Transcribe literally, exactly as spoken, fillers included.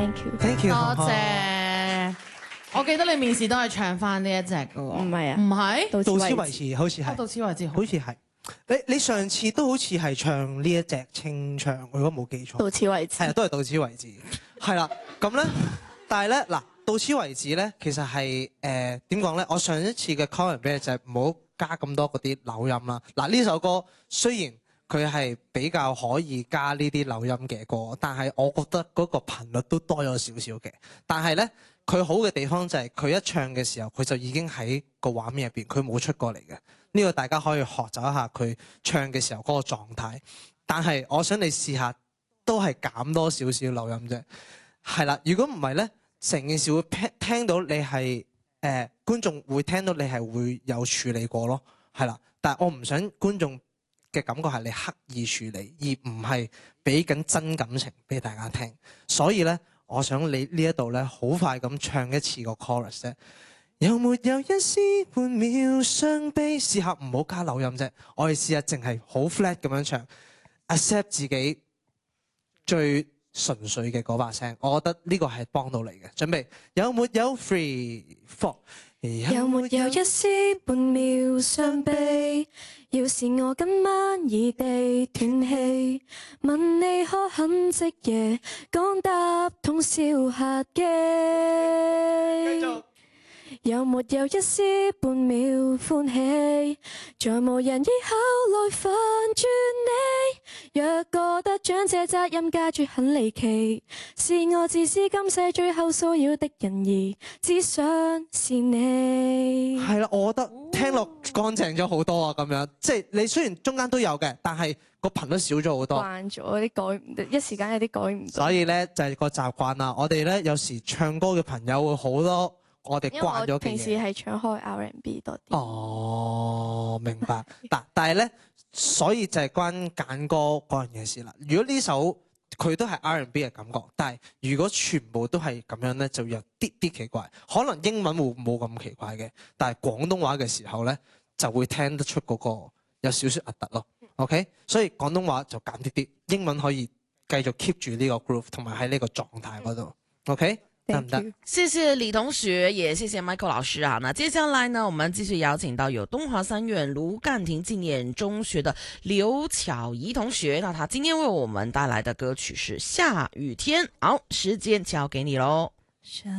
，thank you，thank you， 多謝。我記得你面試都係唱翻呢一隻嘅喎， 唔係啊， 唔係到此為止，好似係， 到此為止， 好似係。你你上次都好似係唱呢一隻清唱，如果冇記錯。 到此為止。 係啊，都係到此為止。係啦，咁咧，但係咧嗱，到此為止咧，其實係誒點講咧？我上一次嘅 comment 俾你就係唔好加咁多嗰啲扭音啦。嗱，呢首歌雖然佢係比較可以加呢啲扭音嘅歌，但係我覺得嗰個頻率都多咗少少嘅。但係咧，佢好嘅地方就係佢一唱嘅時候，佢就已經喺個畫面入邊，佢冇出過嚟嘅。呢個大家可以學習一下佢唱嘅時候嗰個狀態。但係我想你試下，都係減多少少扭音啫。係啦，如果唔係咧，成件事會聽聽到你係誒、呃、觀眾會聽到你係會有處理過咯。係啦，但係我唔想觀眾嘅感覺係你刻意處理，而唔係俾緊真感情俾大家聽。所以咧，我想你呢一度咧，好快咁唱一次個 chorus 啫。有沒有一絲半秒傷悲？試下唔好加扭音啫，我哋試下淨係好 flat 咁樣唱 ，accept 自己最純粹嘅嗰把聲，我覺得呢個係幫到你嘅。準備有沒有 three four？ 有沒有一絲半秒傷悲？要是我今晚異地斷氣，問你可肯即夜講答通宵客機？繼續。有沒有一絲半秒歡喜？在無人依靠來煩住你。若覺得將這責任加注很離奇，是我自私今世最後騷擾的人兒，只想是你。 係啦，我覺得聽落乾淨咗好多啊！咁樣即係你雖然中間都有嘅，但係個頻率少咗好多。 慣咗有啲改唔到，一時間有啲改唔到。 所以咧就係個習慣啦。我哋咧有時唱歌嘅朋友會好多。我哋慣咗嘅嘢。因為我平時係唱開 R and B 多啲。 哦，明白。但但係咧，所以就係關揀歌嗰樣嘢事啦。如果呢首佢都係 R and B 嘅感覺，但係如果全部都係咁樣咧，就有啲啲奇怪。可能英文會冇咁奇怪嘅，但係廣東話嘅時候咧，就會聽得出嗰個有少少核突咯。OK，所以廣東話就減啲啲，英文可以繼續 keep 住呢個 groove 同埋喺呢個狀態嗰度。OK。得唔得？ 謝謝李同學，也謝謝 Michael 老師啊。那接下來呢，我們繼續邀請到有東華三院盧幹廷紀念中學的劉巧儀同學。那他今天為我們帶來的歌曲是《下雨天》。好，時間交給你嘍。